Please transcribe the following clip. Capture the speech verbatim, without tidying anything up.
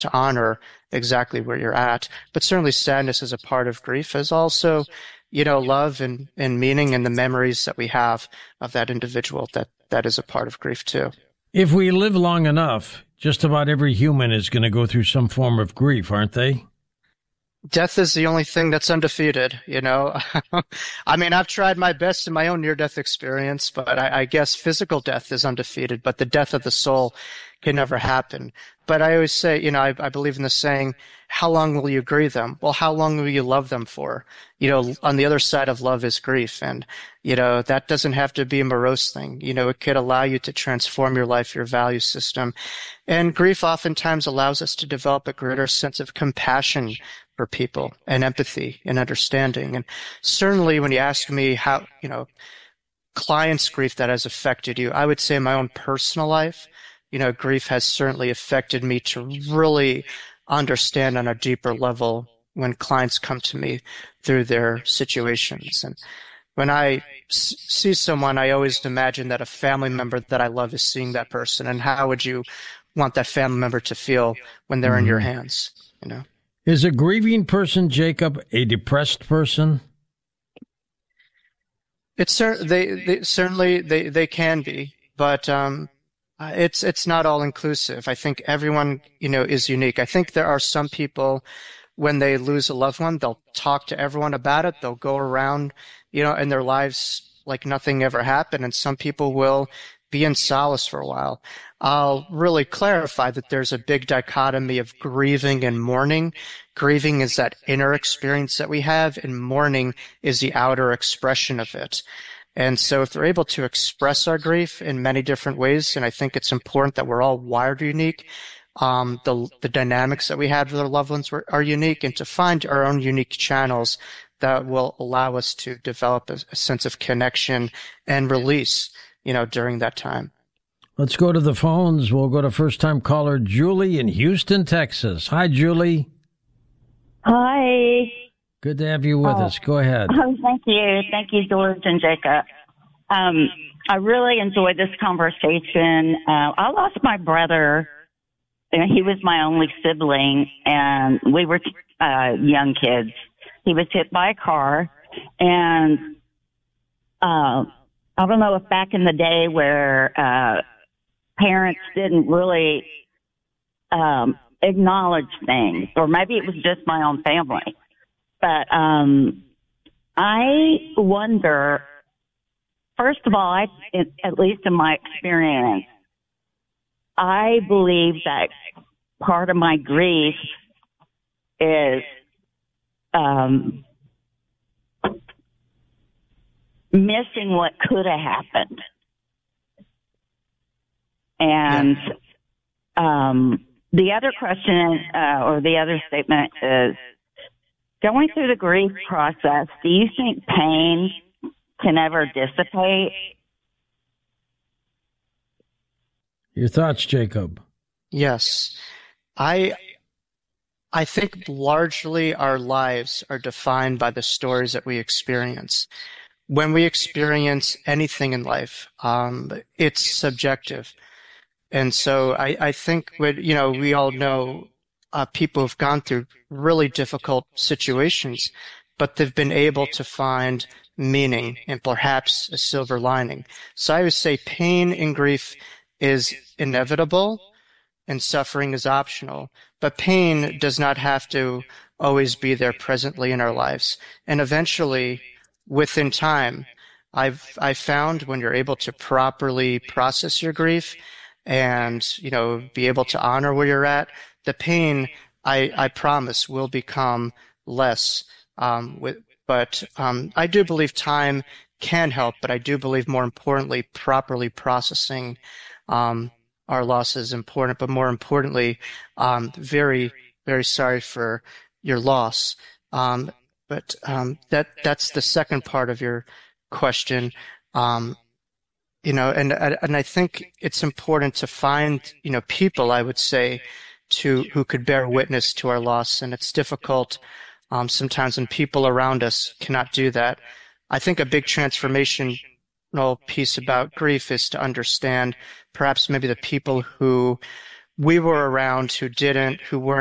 to honor exactly where you're at. But certainly sadness is a part of grief, as also, you know, love and, and meaning and the memories that we have of that individual, that, that is a part of grief too. If we live long enough, just about every human is going to go through some form of grief, aren't they? Death is the only thing that's undefeated, you know. I mean, I've tried my best in my own near-death experience, but I, I guess physical death is undefeated, but the death of the soul can never happen. But I always say, you know, I, I believe in the saying, how long will you grieve them? Well, how long will you love them for? You know, on the other side of love is grief. And, you know, that doesn't have to be a morose thing. You know, it could allow you to transform your life, your value system. And grief oftentimes allows us to develop a greater sense of compassion for people and empathy and understanding. And certainly when you ask me how, you know, clients' grief that has affected you, I would say in my own personal life, you know, grief has certainly affected me to really understand on a deeper level when clients come to me through their situations. And when I s- see someone, I always imagine that a family member that I love is seeing that person. And how would you want that family member to feel when they're mm-hmm. in your hands, you know? Is a grieving person, Jacob, a depressed person? It's cer- they, they certainly they, they can be, but um, it's it's not all inclusive. I think everyone, you know, is unique. I think there are some people when they lose a loved one, they'll talk to everyone about it. They'll go around, you know, in their lives like nothing ever happened, and some people will be in solace for a while. I'll really clarify that there's a big dichotomy of grieving and mourning. Grieving is that inner experience that we have, and mourning is the outer expression of it. And so if we're able to express our grief in many different ways, and I think it's important that we're all wired unique, um, the, the dynamics that we have with our loved ones are, are unique, and to find our own unique channels that will allow us to develop a, a sense of connection and release, you know, during that time. Let's go to the phones. We'll go to first-time caller Julie in Houston, Texas. Hi, Julie. Hi. Good to have you with oh, us. Go ahead. Oh, thank you. Thank you, George and Jacob. Um, I really enjoyed this conversation. Uh, I lost my brother. And he was my only sibling, and we were uh, young kids. He was hit by a car, and uh, I don't know if back in the day where uh, parents didn't really um, acknowledge things, or maybe it was just my own family. But um, I wonder, first of all, I, at least in my experience, I believe that part of my grief is um, missing what could have happened. And yeah. um, the other question uh, or the other statement is, going through the grief process, do you think pain can ever dissipate? Your thoughts, Jacob? Yes. I I think largely our lives are defined by the stories that we experience. When we experience anything in life, um, it's subjective. And so I, I think, with, you know, we all know uh, people who've gone through really difficult situations, but they've been able to find meaning and perhaps a silver lining. So I would say pain and grief is inevitable and suffering is optional, but pain does not have to always be there presently in our lives. And eventually, within time, I've I found when you're able to properly process your grief and, you know, be able to honor where you're at, the pain, I, I promise, will become less. Um, with, but um, I do believe time can help, but I do believe more importantly, properly processing Um, our loss is important, but more importantly, um, very, very sorry for your loss. Um, but um, that that's the second part of your question. Um, you know, and and I think it's important to find, you know, people, I would say, to who could bear witness to our loss, and it's difficult um, sometimes when people around us cannot do that. I think a big transformation piece about grief is to understand perhaps maybe the people who we were around who didn't, who weren't